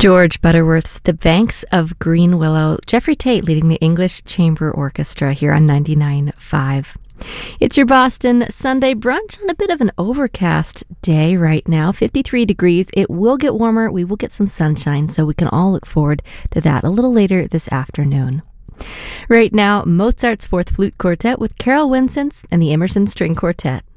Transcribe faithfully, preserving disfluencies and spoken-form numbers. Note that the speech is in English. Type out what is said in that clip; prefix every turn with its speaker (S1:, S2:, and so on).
S1: George Butterworth's The Banks of Green Willow. Jeffrey Tate leading the English Chamber Orchestra here on ninety-nine point five. It's your Boston Sunday brunch on a bit of an overcast day right now. fifty-three degrees. It will get warmer. We will get some sunshine, so we can all look forward to that a little later this afternoon. Right now, Mozart's Fourth Flute Quartet with Carol Winsence and the Emerson String Quartet.